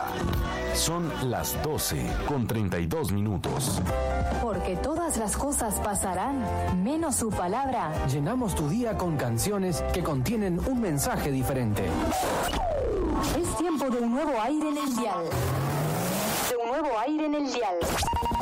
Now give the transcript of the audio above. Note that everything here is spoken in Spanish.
Son las 12:32. Porque todas las cosas pasarán, menos su palabra. Llenamos tu día con canciones que contienen un mensaje diferente. Es tiempo de un nuevo aire en el dial.